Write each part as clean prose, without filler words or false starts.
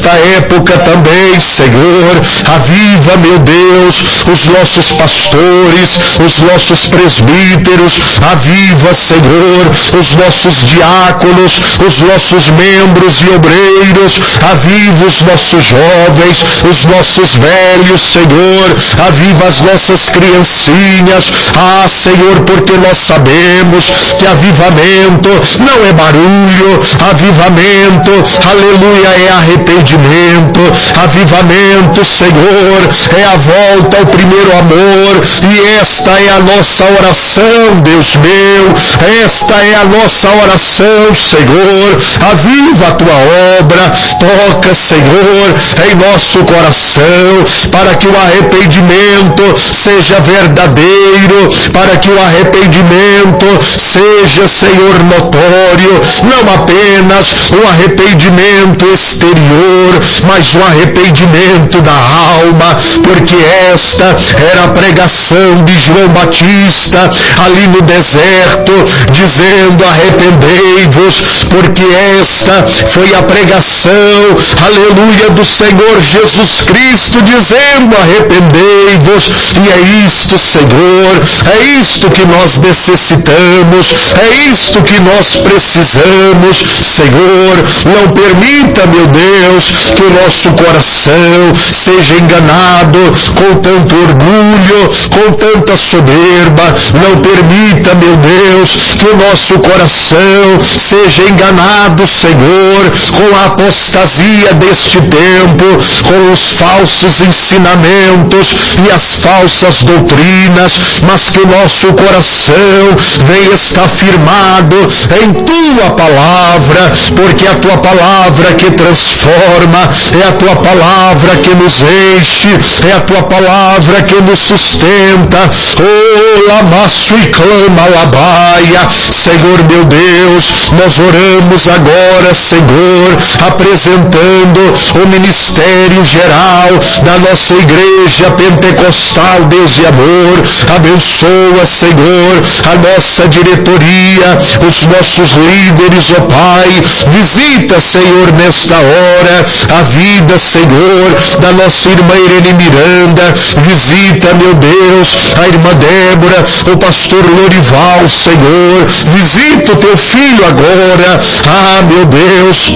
nesta época também, Senhor, aviva, meu Deus, os nossos pastores, os nossos presbíteros, aviva, Senhor, os nossos diáconos, os nossos membros e obreiros, aviva os nossos jovens, os nossos velhos, Senhor, aviva as nossas criancinhas, Senhor, porque nós sabemos que avivamento não é barulho, avivamento, aleluia, é arrependimento, avivamento, Senhor, é a volta ao primeiro amor, e esta é a nossa oração, Deus meu, esta é a nossa oração, Senhor, aviva a tua obra, toca, Senhor, em nosso coração, para que o arrependimento seja verdadeiro, para que o arrependimento seja, Senhor, notório, não apenas um arrependimento exterior, mas um arrependimento da alma, porque esta era a pregação de João Batista ali no deserto, dizendo: arrependei-vos, porque esta foi a pregação, aleluia, do Senhor Jesus Cristo, dizendo: arrependei-vos. E é isto, Senhor, é isto que nós necessitamos, é isto que nós precisamos, Senhor. Não permita, meu Deus, que o nosso coração seja enganado com tanto orgulho, com tanta soberba. Não permita, meu Deus, que o nosso coração seja enganado, Senhor, com a apostasia deste tempo, com os falsos ensinamentos e as falsas doutrinas, mas que o nosso coração venha estar firmado em tua palavra, porque é a tua palavra que transforma, é a tua palavra que nos enche, é a tua palavra que nos sustenta. Oh, lamaço e clama labaia, Senhor meu Deus, nós oramos agora, Senhor, apresentando o ministério geral da nossa igreja pentecostal, Deus e amor. Abençoa, Senhor, a nossa diretoria, os nossos líderes, ó Pai. Visita, Senhor, nesta hora a vida, Senhor, da nossa irmã Irene Miranda. Visita, meu Deus, a irmã Débora, o pastor Lorival, Senhor. Visita o teu filho agora. Meu Deus,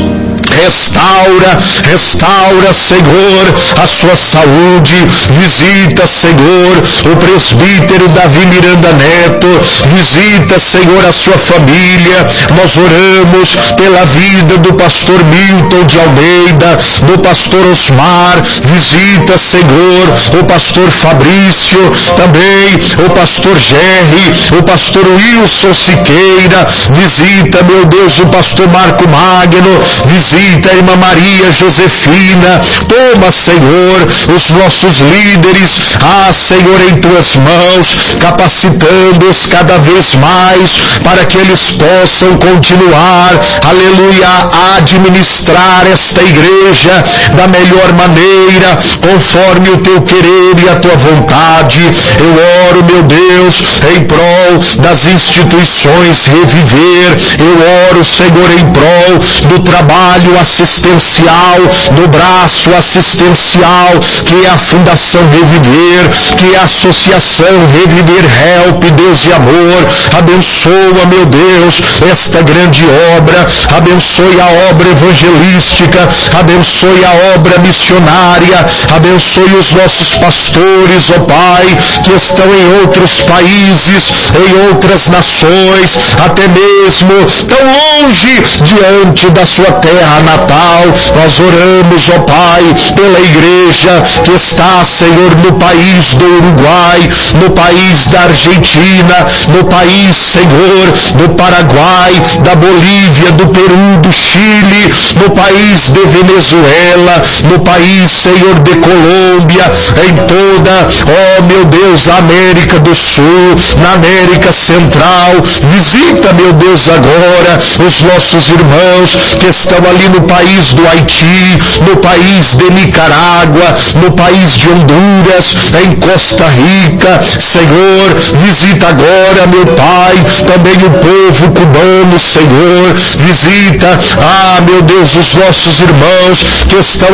restaura, Senhor, a sua saúde. Visita, Senhor, o presbítero Davi Miranda Neto. Visita, Senhor, a sua família. Nós oramos pela vida do pastor Milton de Almeida, do pastor Osmar. Visita, Senhor, o pastor Fabrício, também o pastor Gerry, o pastor Wilson Siqueira. Visita, meu Deus, o pastor Marco Magno. Visita a irmã Maria Josefina. Toma, Senhor, os nossos líderes, Senhor, em tuas mãos, capacitando-os cada vez mais para que eles possam continuar, aleluia, a administrar esta igreja da melhor maneira, conforme o teu querer e a tua vontade. Eu oro, meu Deus, em prol das instituições Reviver. Eu oro, Senhor, em prol do trabalho assistencial, do braço assistencial, que é a Fundação Reviver, que é a Associação Reviver Help, Deus e amor. Abençoa, meu Deus, esta grande obra. Abençoe a obra evangelística, abençoe a obra missionária, abençoe os nossos pastores, ó Pai, que estão em outros países, em outras nações, até mesmo tão longe diante da sua terra natal. Nós oramos, ó Pai, pela igreja que está, Senhor, no país do Uruguai, no país da Argentina, no país, Senhor, do Paraguai, da Bolívia, do Peru, do Chile, no país de Venezuela, no país, Senhor, de Colômbia, em toda, ó meu Deus, a América do Sul, na América Central. Visita, meu Deus, agora os nossos irmãos que estão ali no país do Haiti, no país de Nicarágua, no país de Honduras, em Costa Rica. Senhor, visita agora, meu Pai, também o povo cubano, Senhor. Visita, meu Deus, os nossos irmãos que estão